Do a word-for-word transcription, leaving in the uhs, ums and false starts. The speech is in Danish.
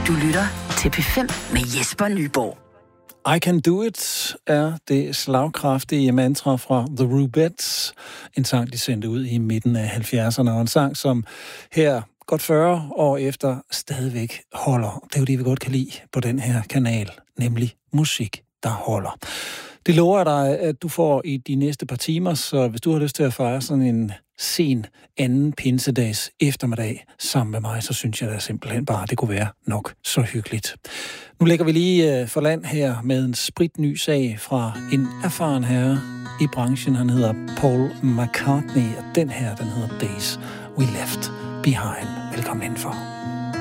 Du lytter til P fem med Jesper Nyborg. I Can Do It er det slagkraftige mantra fra The Rubettes. En sang, de sendte ud i midten af halvfjerdserne, og en sang, som her godt fyrre år efter stadigvæk holder. Det er jo det, vi godt kan lide på den her kanal, nemlig musik, der holder. Det lover jeg dig, at du får i de næste par timer, så hvis du har lyst til at fejre sådan en sen anden pinsedags eftermiddag sammen med mig, så synes jeg da simpelthen bare, det kunne være nok så hyggeligt. Nu lægger vi lige for land her med en spritny sag fra en erfaren herre i branchen. Han hedder Paul McCartney, og den her, den hedder Days We Left Behind. Velkommen indenfor.